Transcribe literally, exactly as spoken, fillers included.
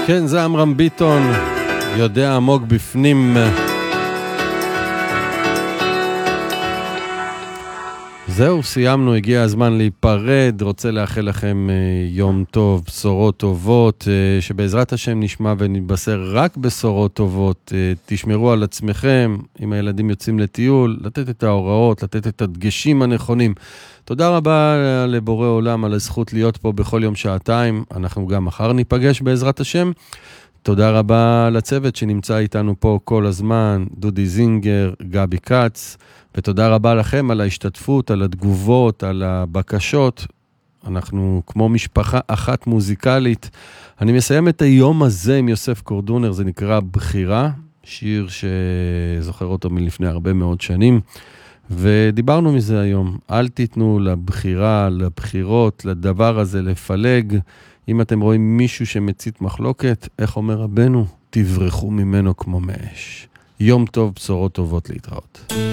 כן, זה אמרם ביטון, יודע עמוק בפנים. זהו, סיימנו, הגיע הזמן להיפרד, רוצה לאחל לכם יום טוב, בשורות טובות, שבעזרת השם נשמע ונתבשר רק בשורות טובות, תשמרו על עצמכם, אם הילדים יוצאים לטיול, לתת את ההוראות, לתת את הדגשים הנכונים. תודה רבה לבורא עולם על הזכות להיות פה בכל יום שעתיים, אנחנו גם מחר ניפגש בעזרת השם. תודה רבה לצוות שנמצא איתנו פה כל הזמן, דודי זינגר, גבי קץ, ותודה רבה לכם על ההשתתפות, על התגובות, על הבקשות. אנחנו כמו משפחה אחת מוזיקלית. אני מסיים את היום הזה עם יוסף קורדונר, זה נקרא בחירה, שיר שזוכר אותו מלפני הרבה מאוד שנים, ודיברנו מזה היום. אל תיתנו לבחירה, לבחירות, לדבר הזה לפלג. אם אתם רואים מישהו שמצית מחלוקת, איך אומר רבנו? תברחו ממנו כמו מאש. יום טוב, בשורות טובות להתראות.